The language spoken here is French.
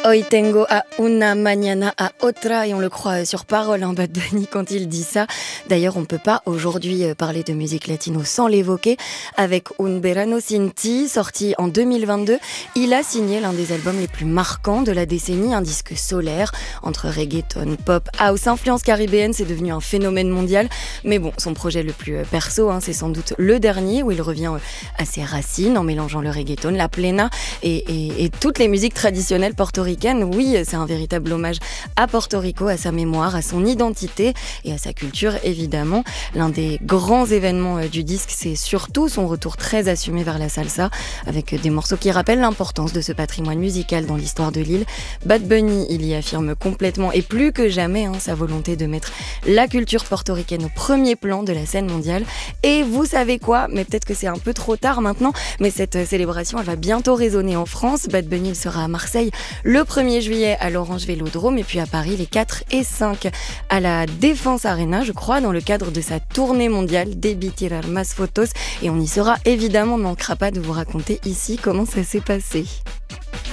Hoy tengo a una, mañana a otra, et on le croit sur parole, Bad Bunny, quand il dit ça. D'ailleurs, on ne peut pas aujourd'hui parler de musique latino sans l'évoquer. Avec Un Verano Sin Ti, sorti en 2022, il a signé l'un des albums les plus marquants de la décennie, un disque solaire, entre reggaeton, pop, house, influence caribéenne, c'est devenu un phénomène mondial. Mais bon, son projet le plus perso, c'est sans doute le dernier, où il revient à ses racines, en mélangeant le reggaeton, la plena et toutes les musiques traditionnelles portoricaines. Oui, c'est un véritable hommage à Porto Rico, à sa mémoire, à son identité et à sa culture, évidemment. L'un des grands événements du disque, c'est surtout son retour très assumé vers la salsa, avec des morceaux qui rappellent l'importance de ce patrimoine musical dans l'histoire de l'île. Bad Bunny, il y affirme complètement et plus que jamais sa volonté de mettre la culture portoricaine au premier plan de la scène mondiale. Et vous savez quoi ? Mais peut-être que c'est un peu trop tard maintenant, mais cette célébration, elle va bientôt résonner en France. Bad Bunny, il sera à Marseille le 1er juillet à l'Orange Vélodrome et puis à Paris les 4 et 5 à la Défense Arena, je crois, dans le cadre de sa tournée mondiale Debí Tirar Más Fotos. Et on y sera évidemment, on ne manquera pas de vous raconter ici comment ça s'est passé.